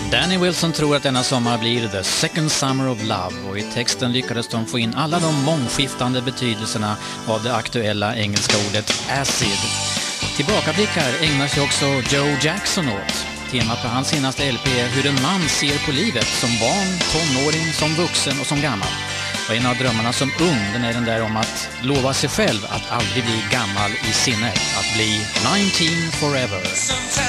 Danny Wilson tror att denna sommar blir the second summer of love, och i texten lyckades de få in alla de mångskiftande betydelserna av det aktuella engelska ordet acid. Tillbakablickar ägnar sig också Joe Jackson åt. Temat på hans senaste LP är hur en man ser på livet som barn, tonåring, som vuxen och som gammal. Och en av drömmarna som ung, den är den där om att lova sig själv att aldrig bli gammal i sinne, att bli 19 forever.